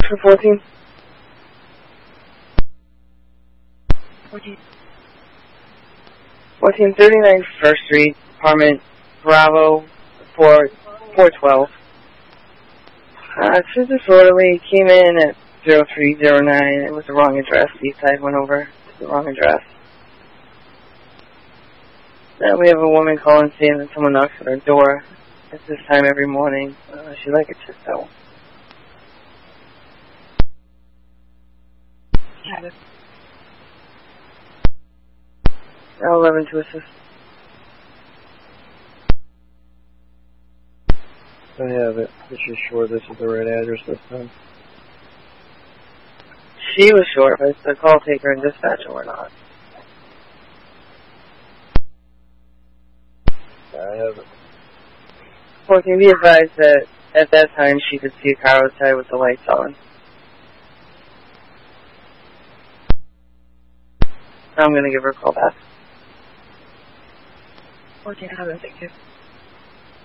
For 14. 1439 First Street, apartment Bravo 412. It's disorderly. Came in at 0309. It was the wrong address. Eastside went over to the wrong address. Now we have a woman calling saying that someone knocks at her door at this time every morning. She'd like it checked out. Yeah. 11 to assist. I have it. Is she sure this is the right address this time? She was sure if it's the call taker and dispatcher or not. I have it. 14, be advised that at that time she could see a car outside with the lights on. I'm going to give her a call back. 14, thank you.